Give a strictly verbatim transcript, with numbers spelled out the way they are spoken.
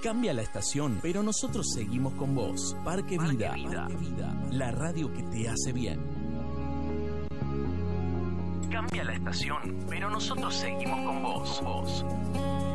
Cambia la estación, pero nosotros seguimos con vos. Parque Vida, Vida. Parque Vida, la radio que te hace bien. Cambia la estación, pero nosotros seguimos con vos. vos.